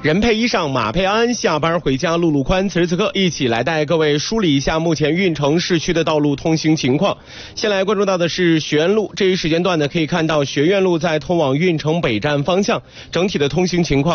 人配衣裳，马配鞍，下班回家路路宽。此时此刻，一起来带各位梳理一下目前运城市区的道路通行情况。先来关注到的是学院路，这一时间段呢，可以看到学院路在通往运城北站方向整体的通行情况